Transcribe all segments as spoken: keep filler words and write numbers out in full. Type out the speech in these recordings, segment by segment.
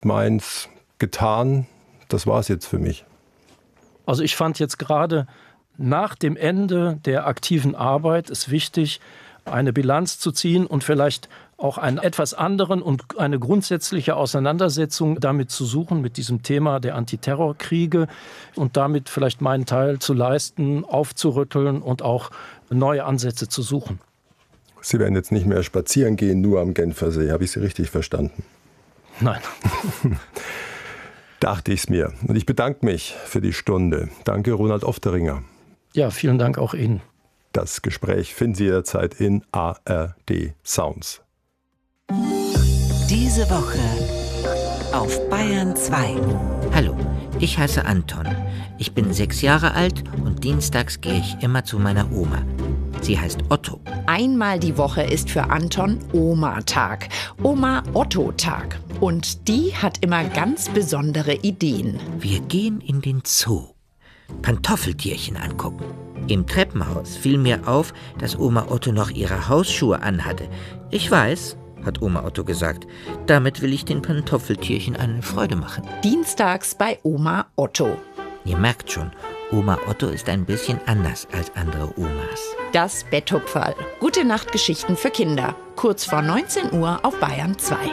meins getan. Das war es jetzt für mich. Also ich fand jetzt gerade nach dem Ende der aktiven Arbeit es wichtig, eine Bilanz zu ziehen und vielleicht auch einen etwas anderen und eine grundsätzliche Auseinandersetzung damit zu suchen, mit diesem Thema der Antiterrorkriege und damit vielleicht meinen Teil zu leisten, aufzurütteln und auch neue Ansätze zu suchen. Sie werden jetzt nicht mehr spazieren gehen, nur am Genfersee. Habe ich Sie richtig verstanden? Nein. Dachte ich es mir. Und ich bedanke mich für die Stunde. Danke, Ronald Ofteringer. Ja, vielen Dank auch Ihnen. Das Gespräch finden Sie jederzeit in A R D Sounds. Diese Woche auf Bayern zwei. Hallo, ich heiße Anton. Ich bin sechs Jahre alt und dienstags gehe ich immer zu meiner Oma. Sie heißt Otto. Einmal die Woche ist für Anton Oma-Tag, Oma-Otto-Tag. Und die hat immer ganz besondere Ideen. Wir gehen in den Zoo. Pantoffeltierchen angucken. Im Treppenhaus fiel mir auf, dass Oma Otto noch ihre Hausschuhe anhatte. Ich weiß, hat Oma Otto gesagt, damit will ich den Pantoffeltierchen eine Freude machen. Dienstags bei Oma Otto. Ihr merkt schon, Oma Otto ist ein bisschen anders als andere Omas. Das Betthupferl. Gute Nachtgeschichten für Kinder. Kurz vor neunzehn Uhr auf Bayern zwei.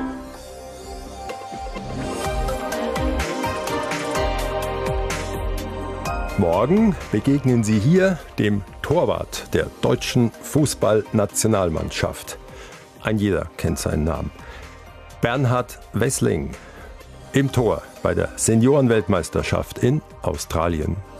Morgen begegnen Sie hier dem Torwart der deutschen Fußballnationalmannschaft. Ein jeder kennt seinen Namen. Bernhard Wessling im Tor bei der Seniorenweltmeisterschaft in Australien.